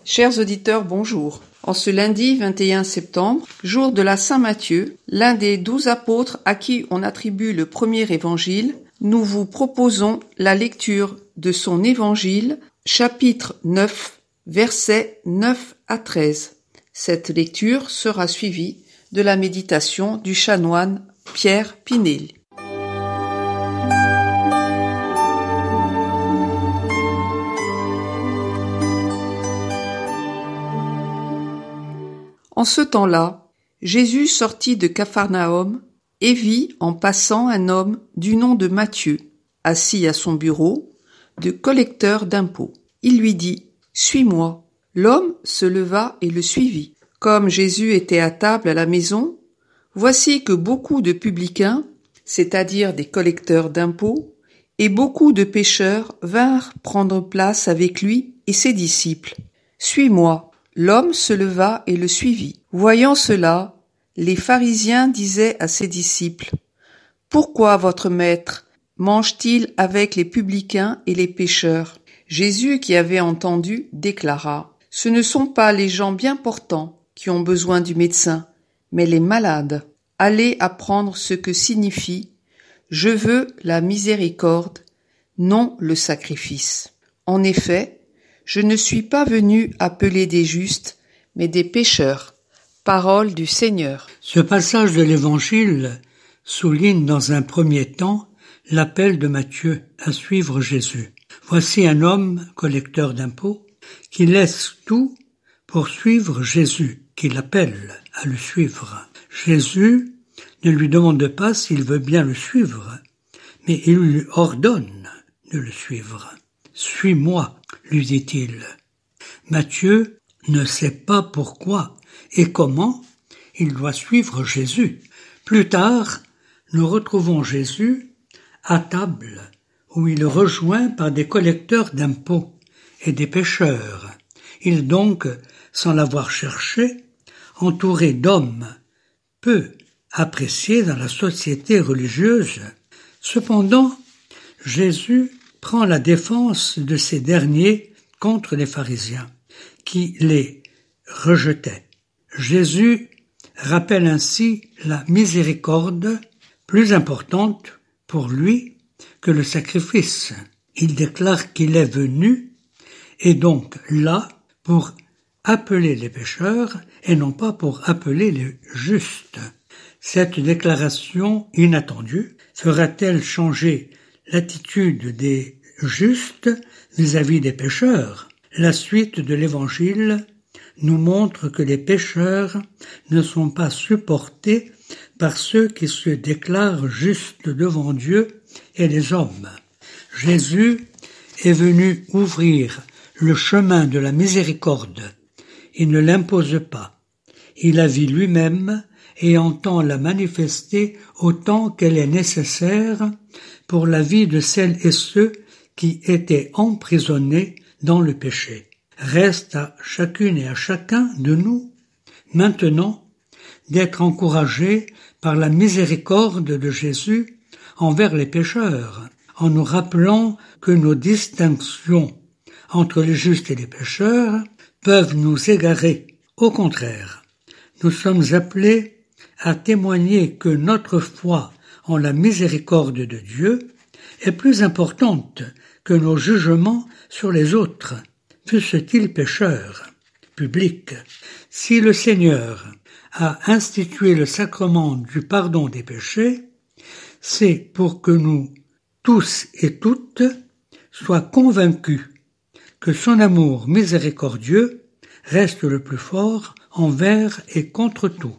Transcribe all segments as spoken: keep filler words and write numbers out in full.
Chers auditeurs, bonjour. En ce lundi vingt et un septembre, jour de la Saint Matthieu, l'un des douze apôtres à qui on attribue le premier évangile, nous vous proposons la lecture de son évangile, chapitre neuf, versets neuf à treize. Cette lecture sera suivie de la méditation du chanoine Pierre Pinel. En ce temps-là, Jésus sortit de Capharnaüm et vit en passant un homme du nom de Matthieu, assis à son bureau, de collecteur d'impôts. Il lui dit « Suis-moi ». L'homme se leva et le suivit. Comme Jésus était à table à la maison, voici que beaucoup de publicains, c'est-à-dire des collecteurs d'impôts, et beaucoup de pécheurs vinrent prendre place avec lui et ses disciples. « Suis-moi ». L'homme se leva et le suivit. Voyant cela, les pharisiens disaient à ses disciples « Pourquoi votre maître mange-t-il avec les publicains et les pécheurs ?» Jésus, qui avait entendu, déclara « Ce ne sont pas les gens bien portants qui ont besoin du médecin, mais les malades. Allez apprendre ce que signifie « Je veux la miséricorde, non le sacrifice ». En effet, je ne suis pas venu appeler des justes, mais des pécheurs. Parole du Seigneur. Ce passage de l'Évangile souligne dans un premier temps l'appel de Matthieu à suivre Jésus. Voici un homme, collecteur d'impôts, qui laisse tout pour suivre Jésus, qui l'appelle à le suivre. Jésus ne lui demande pas s'il veut bien le suivre, mais il lui ordonne de le suivre. « Suis-moi », lui dit-il. Matthieu ne sait pas pourquoi et comment il doit suivre Jésus. Plus tard, nous retrouvons Jésus à table, où il est rejoint par des collecteurs d'impôts et des pécheurs. Il donc, sans l'avoir cherché, entouré d'hommes peu appréciés dans la société religieuse. Cependant, Jésus prend la défense de ces derniers contre les pharisiens, qui les rejetaient. Jésus rappelle ainsi la miséricorde plus importante pour lui que le sacrifice. Il déclare qu'il est venu et donc là pour appeler les pécheurs et non pas pour appeler les justes. Cette déclaration inattendue fera-t-elle changer l'attitude des justes vis-à-vis des pécheurs? La suite de l'Évangile nous montre que les pécheurs ne sont pas supportés par ceux qui se déclarent justes devant Dieu et les hommes. Jésus est venu ouvrir le chemin de la miséricorde. Il ne l'impose pas. Il la vit lui-même et entend la manifester autant qu'elle est nécessaire pour la vie de celles et ceux qui étaient emprisonnés dans le péché. Reste à chacune et à chacun de nous, maintenant, d'être encouragés par la miséricorde de Jésus envers les pécheurs, en nous rappelant que nos distinctions entre les justes et les pécheurs peuvent nous égarer. Au contraire, nous sommes appelés à témoigner que notre foi en la miséricorde de Dieu est plus importante que nos jugements sur les autres, fussent-ils pécheurs. Public. Si le Seigneur a institué le sacrement du pardon des péchés, c'est pour que nous, tous et toutes, soient convaincus que son amour miséricordieux reste le plus fort envers et contre tout.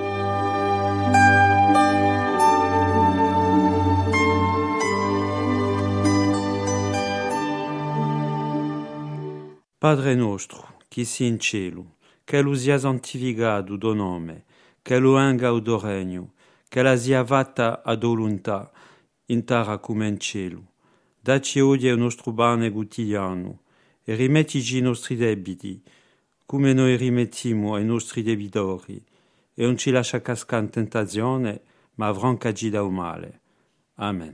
Padre nostro, qui si in cielo, che lu sia santificato do nome, che lu venga o do regno, che la sia fatta a do volontà, in terra come in cielo. Dacci oggi il nostro pane quotidiano, e rimettici i nostri debiti, come noi rimettiamo ai nostri debitori, e non ci lascia cascare in tentazione, ma avrancaci dal male. Amen.